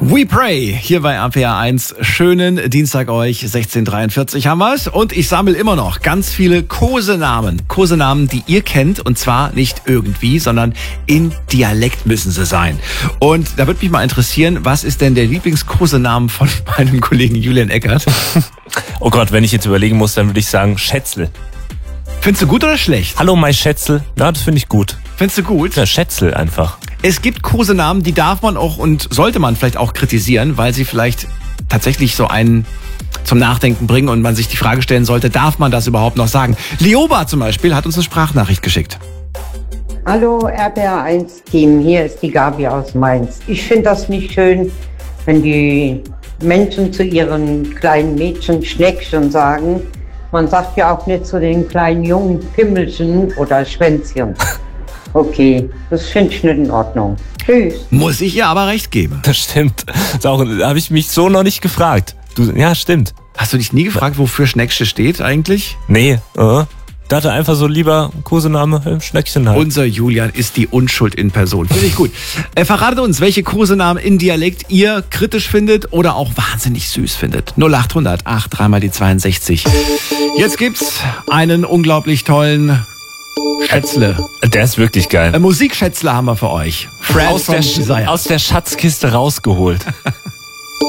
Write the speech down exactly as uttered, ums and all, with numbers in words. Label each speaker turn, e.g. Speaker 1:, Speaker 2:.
Speaker 1: We Pray, hier bei R P R eins. Schönen Dienstag euch, sechzehn Uhr dreiundvierzig haben wir's. Und ich sammle immer noch ganz viele Kosenamen. Kosenamen, die ihr kennt. Und zwar nicht irgendwie, sondern in Dialekt müssen sie sein. Und da würde mich mal interessieren, was ist denn der Lieblingskosenamen von meinem Kollegen Julian Eckert?
Speaker 2: Oh Gott, wenn ich jetzt überlegen muss, dann würde ich sagen Schätzle.
Speaker 1: Findest du gut oder schlecht?
Speaker 2: Hallo, mein Schätzle. Ja, das finde ich gut.
Speaker 1: Findest du gut?
Speaker 2: Ja, Schätzle einfach.
Speaker 1: Es gibt Kosenamen, die darf man auch und sollte man vielleicht auch kritisieren, weil sie vielleicht tatsächlich so einen zum Nachdenken bringen und man sich die Frage stellen sollte, darf man das überhaupt noch sagen? Lioba zum Beispiel hat uns eine Sprachnachricht geschickt.
Speaker 3: Hallo R P R eins Team, hier ist die Gabi aus Mainz. Ich finde das nicht schön, wenn die Menschen zu ihren kleinen Mädchen Schneckchen sagen. Man sagt ja auch nicht zu den kleinen Jungen Pimmelchen oder Schwänzchen. Okay, das finde ich nicht in Ordnung. Tschüss.
Speaker 1: Muss ich ihr aber recht geben.
Speaker 2: Das stimmt. Das auch, da habe ich mich so noch nicht gefragt. Du, ja, stimmt.
Speaker 1: Hast du dich nie gefragt, wofür Schnecksche steht eigentlich?
Speaker 2: Nee, äh. dachte einfach so lieber Kosename, äh, Schneckchen halt.
Speaker 1: Unser Julian ist die Unschuld in Person. Finde ich gut. Äh, verratet uns, welche Kosenamen in Dialekt ihr kritisch findet oder auch wahnsinnig süß findet. null acht hundert acht, dreimal die zweiundsechzig. Jetzt gibt's einen unglaublich tollen Schätzle.
Speaker 2: Der ist wirklich geil.
Speaker 1: Äh, Musikschätzle haben wir für euch. Fred
Speaker 2: Aus der,
Speaker 1: from Desire.
Speaker 2: aus der Schatzkiste rausgeholt.